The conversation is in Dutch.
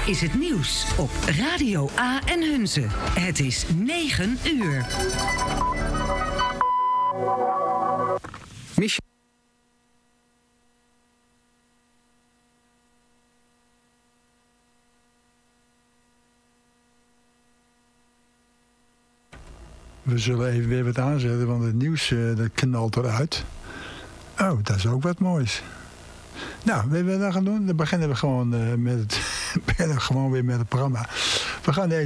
is het nieuws op Radio A en Hunze. Het is 9 uur. We zullen even weer wat aanzetten, want het nieuws dat knalt eruit. Oh, dat is ook wat moois. Nou, wat we dan gaan doen? Dan beginnen we gewoon, gewoon weer met het programma. We gaan